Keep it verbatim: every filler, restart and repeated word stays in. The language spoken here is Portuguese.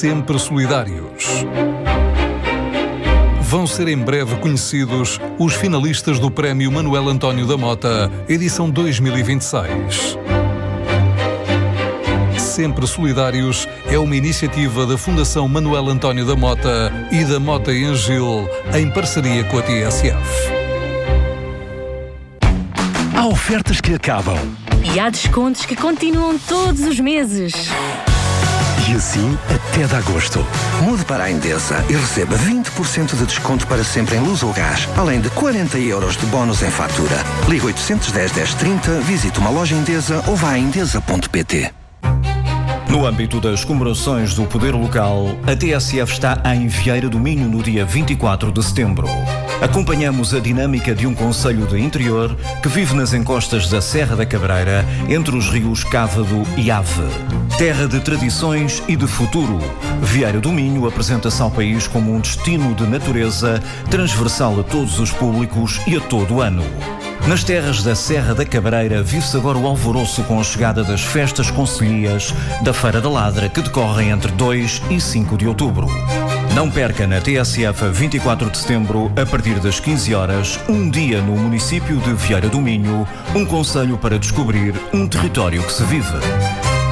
sempre solidários. Vão ser em breve conhecidos os finalistas do Prémio Manuel António da Mota, edição dois mil e vinte e seis. Sempre Solidários é uma iniciativa da Fundação Manuel António da Mota e da Mota e Angil, em parceria com a T S F. Há ofertas que acabam. E há descontos que continuam todos os meses. E assim até de agosto. Mude para a Endesa e receba vinte por cento de desconto para sempre em luz ou gás, além de quarenta euros de bónus em fatura. Ligue oitocentos e dez, dez trinta, visite uma loja Endesa ou vá a endesa ponto pt. No âmbito das comemorações do poder local, a T S F está em Vieira do Minho no dia vinte e quatro de setembro. Acompanhamos a dinâmica de um concelho de interior que vive nas encostas da Serra da Cabreira, entre os rios Cávado e Ave. Terra de tradições e de futuro, Vieira do Minho apresenta-se ao país como um destino de natureza transversal a todos os públicos e a todo o ano. Nas terras da Serra da Cabreira vive-se agora o alvoroço com a chegada das festas concelhias da Feira da Ladra, que decorrem entre dois e cinco de outubro. Não perca na T S F a vinte e quatro de setembro, a partir das quinze horas, um dia no município de Vieira do Minho, um concelho para descobrir um território que se vive.